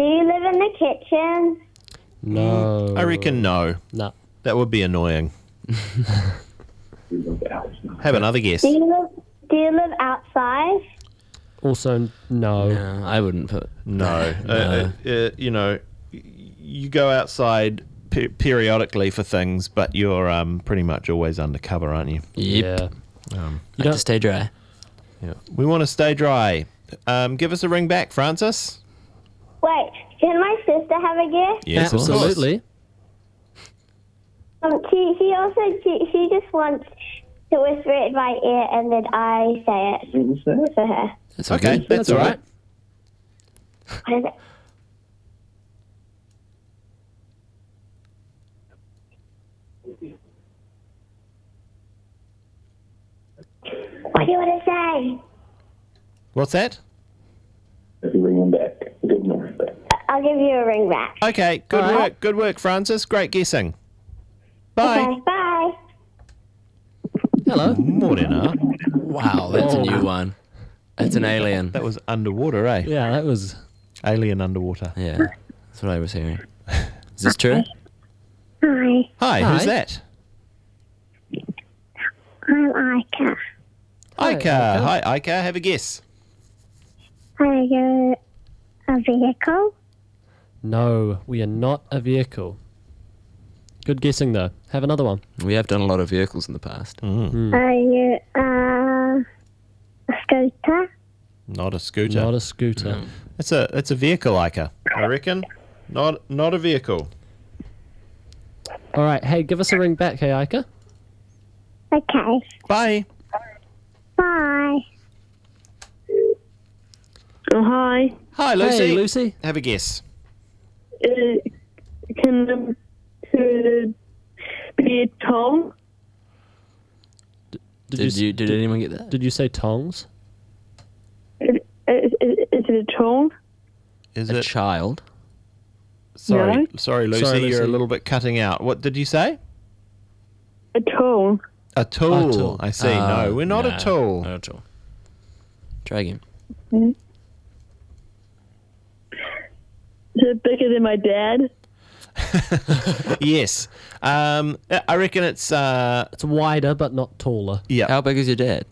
you live in the kitchen? No. I reckon no. No. That would be annoying. Have another guess. Do you live outside? Also, no. No, I wouldn't put. No. You know, you go outside periodically for things, but you're pretty much always undercover, aren't you? Yep. Yeah. You don't stay dry. Yeah. We want to stay dry. Give us a ring back, Francis. Wait, can my sister have a guess? Yes, of course. Absolutely. She just wants to whisper it by ear and then I say it for her. That's Okay, good. that's all right. What is it? What do you want to say? What's that? I'll give you a ring back. Okay, good All right. work. Good work, Francis. Great guessing. Bye. Okay, bye. Hello. Morena. Wow, that's a new one. That's an alien. That was underwater, eh? Yeah, that was... Alien underwater. Yeah, that's what I was hearing. Is this true? Hi, Hi, Hi. who's that? I'm Aika. Hi, Ika. Hi, Ika. Have a guess. Are you a vehicle? No, we are not a vehicle. Good guessing, though. Have another one. We have done a lot of vehicles in the past. Are you a scooter? Not a scooter. Not a scooter. It's a vehicle, Ika. I reckon. Not a vehicle. All right, hey, give us a ring back, hey, Ika. Okay, Bye. bye. Oh, hi. Hi, Lucy. Hey, Lucy. Have a guess. Can it be a tongue? Did Did anyone get that? Did you say tongs? Is it a tongue? Is A it? child? Sorry, No. sorry, Lucy. Sorry, You're a Lucy. little bit cutting out. What did you say? A tongue. A tool. A tool. I see. No, we're not a tool. Not a tool. Try again. Is it bigger than my dad? Yes. I reckon it's. It's wider, but not taller. Yeah. How big is your dad?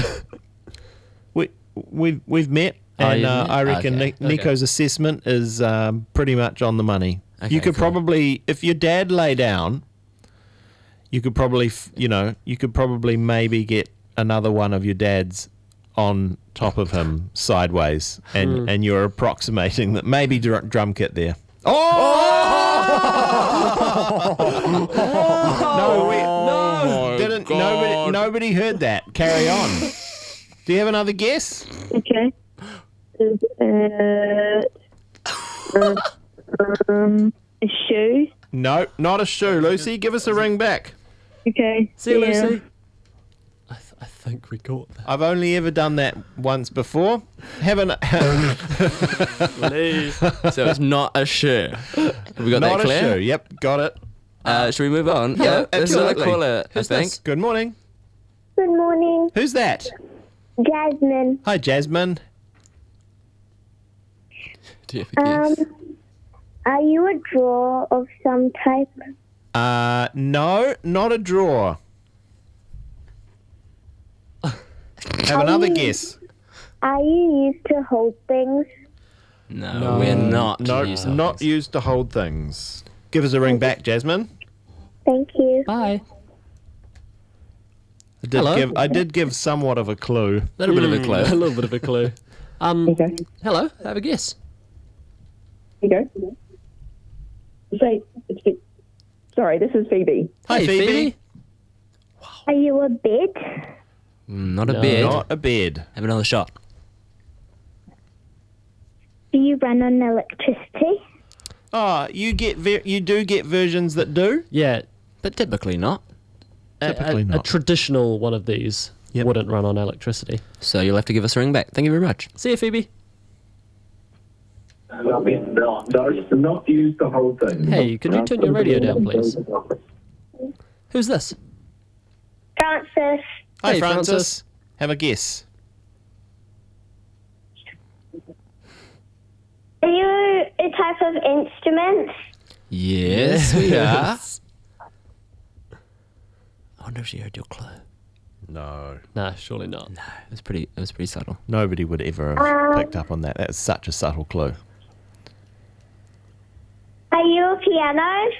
We've met, Oh, and you've met? I reckon Okay. Nico's assessment is pretty much on the money. Okay, You could cool. probably, if your dad lay down, you could probably, maybe get another one of your dads on top of him sideways, and you're approximating that maybe drum kit there. No, didn't. Nobody heard that. Carry on. Do you have another guess? Okay. Is it a shoe? No, not a shoe, Lucy. Give us a ring back. Okay. See you, yeah. Lucy. I think we got that. I've only ever done that once before. Haven't. So it's not a shoe. Have we got Not that a clear? shoe. Yep, got it. Should we move on? Yeah, There's another absolutely. caller, I Who's think. this? Good morning. Good morning, Who's that? Jasmine. Hi, Jasmine. Do you have a guess? Are you a drawer of some type? No, not a drawer. Have another guess. Are you used to hold things? No, we're not. No, used not to used to hold things. Give us a ring back, Jasmine. Thank you. Bye. I Hello? did give somewhat of a clue. A little bit of a clue. A little bit of a clue. Okay. Hello, have a guess. Here you go. Say, sorry, this is Phoebe. Hi, Hey, Phoebe. Are you a bed? Not a No. bed. Not a bed. Have another shot. Do you run on electricity? Oh, you do get versions that do. Yeah, But typically not. Typically a not. traditional one of these Yep. wouldn't run on electricity. So you'll have to give us a ring back. Thank you very much. See you, Phoebe. Not used the whole thing. Hey, could you turn your radio down, please? Who's this? Francis. Hi, Hey, Francis. Francis. Have a guess. Are you a type of instrument? Yes, we are. I wonder if she heard your clue. No. Nah, surely not. No, it was pretty subtle. Nobody would ever have picked up on that. That's such a subtle clue. Are you a piano?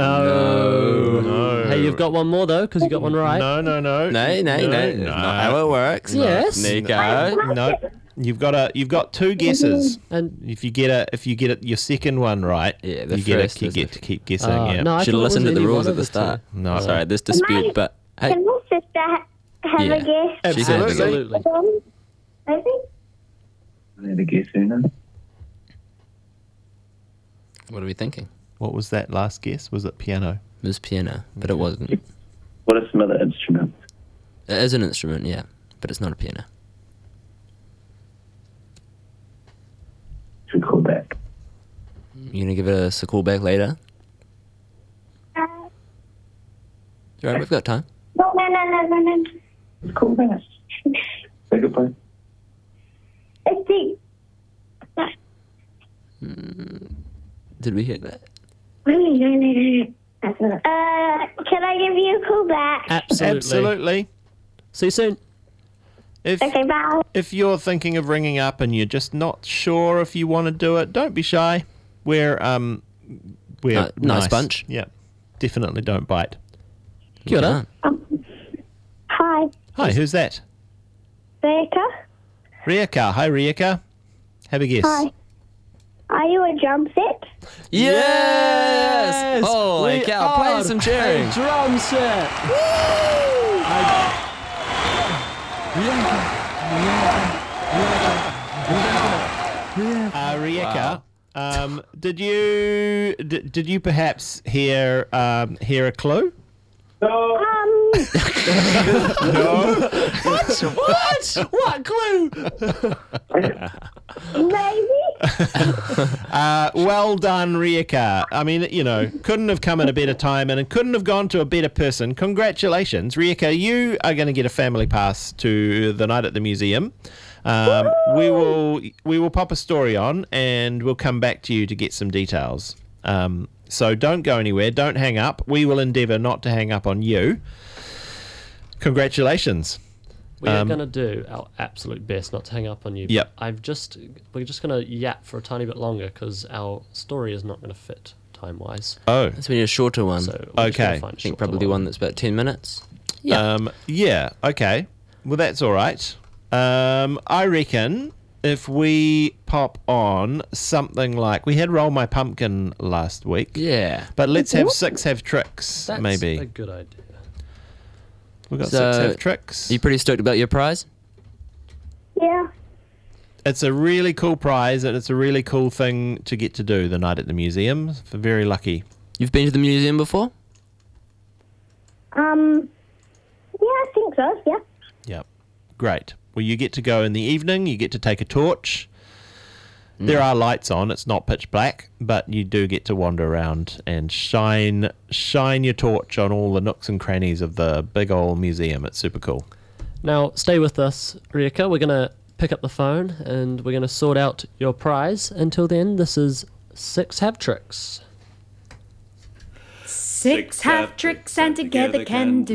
No. Hey, you've got one more though, because you got one right. No. No, that's not how it works. Yes. Nico. No. You've got 2 guesses. And If you get your second one right, Yeah, the you get first you is get the- to keep guessing. Yeah. no, I Should have thought it listened to was the any rules one at of the two. start. No. Sorry, this dispute, but hey, Can my sister have Yeah. a guess? she can. Absolutely. Maybe? Need a guess, Una? What are we thinking? What was that last guess? Was it piano? It was piano, but it wasn't. What are some other instruments? It is an instrument, yeah, but it's not a piano. Should call back. You gonna give us a call back later? All right, we've got time. No. Let's call back. Say goodbye. It's the... Did we hear that? Can I give you a call back? Absolutely. Absolutely. See you soon. Okay, bye. If you're thinking of ringing up and you're just not sure if you want to do it, don't be shy. We're Nice bunch. Yeah, definitely don't bite. Kia ora. Hi, Hi, who's that? Becca. Rieka. Hi, Rieka. Have a guess. Hi. Are you a drum set? Yes! Holy We cow, play are some cheering. a drum set. Rieka. Did you perhaps hear a clue? What clue? Maybe. Well done, Rieka. I mean, couldn't have come at a better time and it couldn't have gone to a better person. Congratulations, Rieka. You are going to get a family pass to the night at the museum. We will pop a story on and we'll come back to you to get some details. So don't go anywhere. Don't hang up. We will endeavour not to hang up on you. Congratulations. We are going to do our absolute best not to hang up on you. Yep. We're just going to yap for a tiny bit longer because our story is not going to fit time-wise. Oh, So we need a shorter one. So we're just gonna Okay. find a I think shorter probably one that's about 10 minutes. yeah. Okay. Well, that's all right. I reckon if we pop on something like we had Roll My Pumpkin last week. Yeah. But let's have 6 have tricks, That's maybe. a good idea. We've got So, 6 have tricks. Are you pretty stoked about your prize? Yeah. It's a really cool prize and it's a really cool thing to get to do the night at the museum. For very lucky. You've been to the museum before? Yeah, I think so, yeah. Yep. Great. Well, you get to go in the evening. You get to take a torch. There are lights on. It's not pitch black, but you do get to wander around and shine your torch on all the nooks and crannies of the big old museum. It's super cool. Now, stay with us, Rieka. We're going to pick up the phone and we're going to sort out your prize. Until then, this is 6 Have Tricks. 6 have tricks and together can do